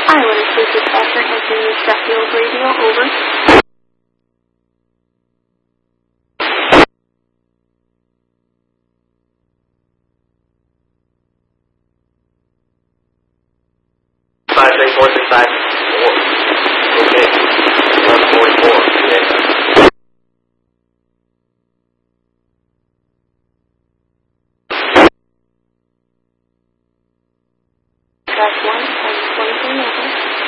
Island Police Dispatcher answering Sheffield Radio, over. Five six four six five four. Okay. 144. Yeah. Track 1.